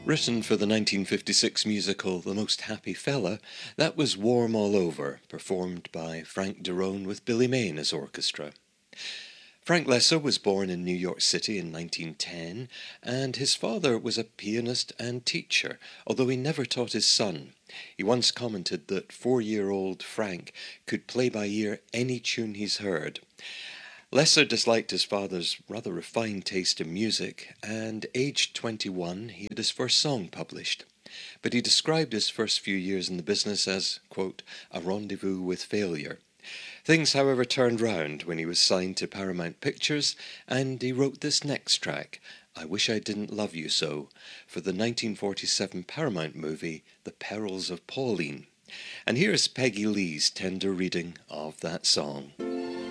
Written for the 1956 musical The Most Happy Fella, that was Warm All Over, performed by Frank Derone with Billy May in his orchestra. Frank Lesser was born in New York City in 1910, and his father was a pianist and teacher, although he never taught his son. He once commented that 4-year-old Frank could play by ear any tune he's heard. Lesser disliked his father's rather refined taste in music, and aged 21 he had his first song published. But he described his first few years in the business as, quote, a rendezvous with failure. Things, however, turned round when he was signed to Paramount Pictures, and he wrote this next track, I Wish I Didn't Love You So, for the 1947 Paramount movie The Perils of Pauline. And here's Peggy Lee's tender reading of that song.